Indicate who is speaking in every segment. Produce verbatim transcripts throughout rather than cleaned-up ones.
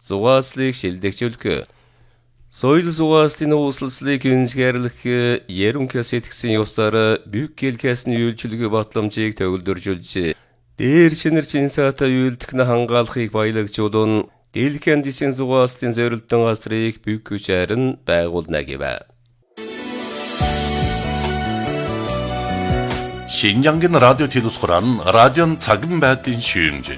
Speaker 1: зугааслыг шилдэгчүүлэх. Соёл зугааслын ууслалцлыг үнсгэрлэх ерөнхий сэтгсэн ёсоор büyük келкесний үйлчилгээ батламжийг төгөлдөржүүлж, дээр шинэр чинсаата үйлдэх хангаалахыг баялагжуулан, дэлхийн дисийн зугааслын зорилтон газрыг büyük хүчээр нь байгуулна гэв.
Speaker 2: 신장근 라디오 телевизоран радион цагын байдлын шүүмж.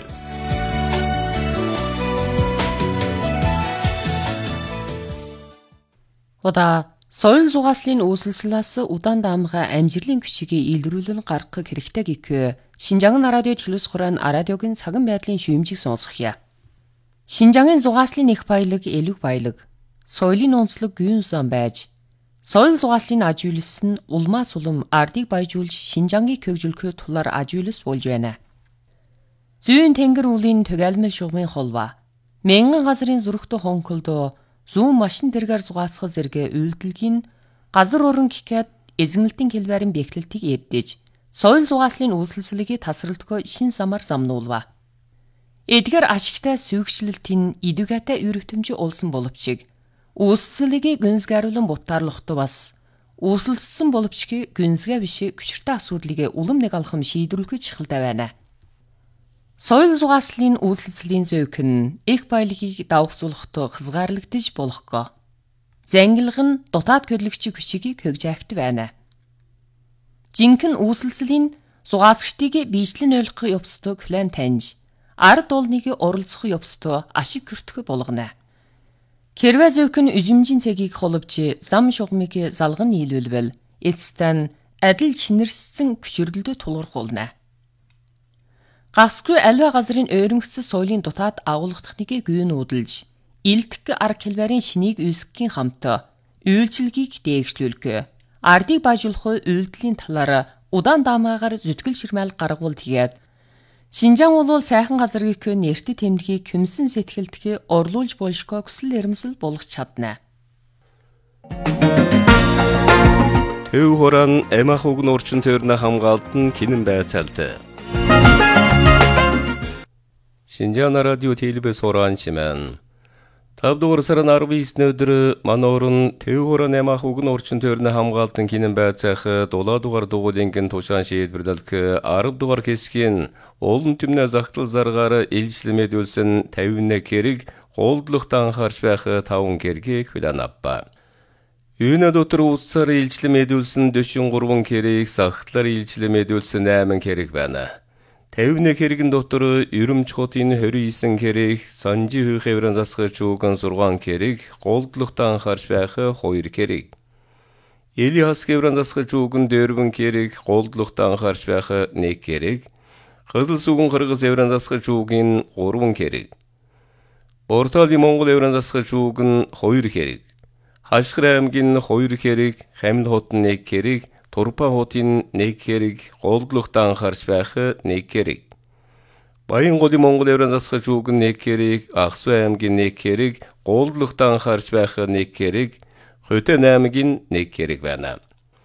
Speaker 3: Ода соёл зугааслын үүсэлслээс удаан даамга амжилтын күшигээ илрүүлэн гаргах хэрэгтэй гэхээ Шинжаан радио телевизоран радиогийн цагын байдлын шүүмжийг сонсгоё. Шинжаангийн зугааслын их баялаг элэг баялаг, соёлын онцлог гүйн сан байж, соёл зугааслын аж үйлс нь улмаас улам ардыг баяжуулж Шинжаангийг хөгжүүлэхэд тулаар аж үйлс болж байна. Зүүн тэнгэр үүлийн тугаалмал шугамын холва, мянган газрын зүрхтө хонхолдоо зүүн машин тэргээр зугаасгах зэрэг үйлдэлгийн газар орон гэхэд эзэмнэлтийн хэлбэрийн бэхлэлтийг эвдэж, соёл зугааслын үйлсэлслэгийг тасралтгүй шин замаар замнуулва. Эдгээр ашигтай сүйгчлэлтийн идэвхтэй өрөвтөмж улсан боловч үйлсэлслэгийг гүнзгийруулан бутаарлахтай бас үйлсэлсэн боловч гүнзгий биш хүчтэй асуудлыг улам нэг алхам шийдвэрлэх чухалтай байна. Соёл зугааслын үйлсэлслийн зөөх нь их баялагийг давхцуулахтай хязгаарлагдаж болохгүй. Зангилга нь дутаад хөдөлгөгч хүчийг хөгжөөхт байна. Жинхэнэ үйлсэлслийн зугаасгчдыг биечлэн ойлгох явцтай план таньж, ард олныг оролцох явцтай ашиг хүртэх болгоно. Хэрвээ зөөх нь үжимжийн цэгийг холбож зам шугамыг залган нийлүүлвэл эцэстэн адил шинэрсэн хүчрэлд тулгарх болно. Гасгүй альва газрын ойрмогцсон соёлын дутаад агуулгадахныг гүйн үүдэлж, илтгэх арга хэлбэрийн шинийг үүсгэхийн хамт үйлчилгээг дээгшлүүлэх, ардыг бажуулах үйлдэлийн талаар удаан даамаагаар зүтгэл ширмэл гаргуул тэгээд Шинжаан улуул сайхан газар гэхээ нэртэд тэмдгийг хүмсэн сэтгэлдээ орлуулж болшгүй хүсэл эрмэлзэл болгож чадна.
Speaker 1: Төв хорон эмах уг нурчин төрнө хамгаалтан кинэн байцаалт. Шинжаан радио телевизоран чимэн. тавдугаар сарын арван бесний өдөр манорын төв хорон эмах уг нурчин төрнө хамгаалтан кинэн байцаах дулаадугаар дугуулингийн тушаан шийдвэрлэх арав дугаар хэсгийн олон түмнэ загтал заргаар илжлэмэд үлсэн тавина хэрэг голдлохтан анхаарч байх таван хэргийг хүлээнаппа. Юуна дотор уцаар илжлэмэд үлсэн дөрвөн гурван хэрэг загтлаар илжлэмэд үлсэн найман хэрэг байна. тавина хэрэгэн дотор ерөмч хотын хорьсон хэрэг, санжи хүйхэврэн засгаж үгэн зургаан хэрэг голдлохтан анхаарч байх хоёр хэрэг. Элиас хэврэн засгаж үгэн дөрвөн хэрэг голдлохтан анхаарч байх нэг хэрэг. Хызылс үгэн Кыргыз хэврэн засгаж үгэн гурван хэрэг. Ортали Монгол хэврэн засгаж үгэн хоёр хэрэг. Хашгир аймгийн хоёр хэрэг, Хамил хотын нэг хэрэг, Турпа хотын нэг хэрэг голдлохтан анхаарч байх нэг хэрэг. Баянголын Монгол хэврэн засгаж үгэн нэг хэрэг, Аксу аймгийн нэг хэрэг голдлохтан анхаарч байх нэг хэрэг, Хотын аймгийн нэг хэрэг байна.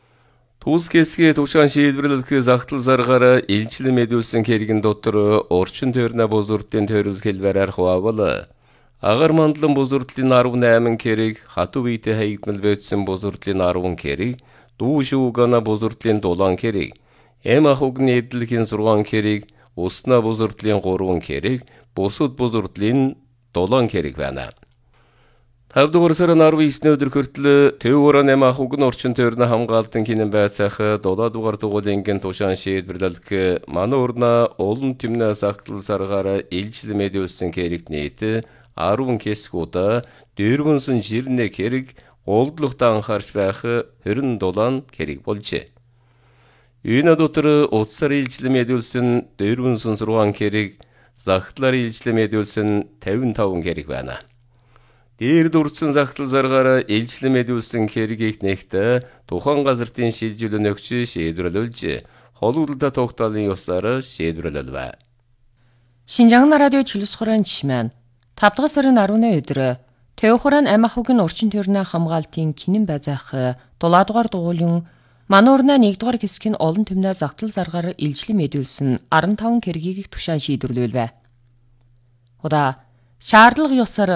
Speaker 1: Тус хэсгээ тушаан шийдвэрлэх загтал заргаар илчлэн мэдүүлсэн хэрэгэн дотор орчин төрнө бузурдлын төрөл хэлбэрээр хуваавал агаар мандлан бузурдлын арван найман хэрэг, хатуу биетэй хаягдмал бөтсөн бузурдлын арван хэрэг, дүү шүүгана бузурдлын дулаан хэрэг, эм ах угны эвдлэхийн зургаан хэрэг, уснаа бузурдлын гурван хэрэг, бусад бузурдлын дулаан хэрэг байна. тавдугаар сарын арван бесний өдөр хүртэл төв хорон эм ах угны орчин төрнө хамгаалтан кинэн байцаах дулаадугаар дугуулингийн тушаан шийдвэрлэх манай урна олон түмнэ загтал заргаар илжлэмэд үлсэн хэрэг нийт арван хэсгүүд дөрвөнсөн жирнэ хэрэг голдлохтан анхаарч байх хорин дулаан хэрэг болжээ. Юуна дотор утсаар илжлэмэд үлсэн дөрвөнсөн зургаан хэрэг, загтлаар илжлэмэд үлсэн тавин таван хэрэг байна. Дээр дурдсан загтал заргаар илжлэмэд үлсэн хэргийг нэгт тухайн газартын шилжүүлэн өгч шийдвэрлүүлж, холуулда тогтоолын ёсоор шийдвэрлэлвэ.
Speaker 3: Шинжаан радио телевизорын чимэн тавдугаар сарын арваны өдөр төв хорон эмах угны орчин төрнө хамгаалтын кинэн байцаах дулаадугаар дугуулын мануурна нэгдүгээр хэсгийн олон түмнэ загтал заргаар илжлэн мэдүүлсэн арван таван хэргийг тушаан шийдвэрлүүлвэ. Худа шаардлага ёсоор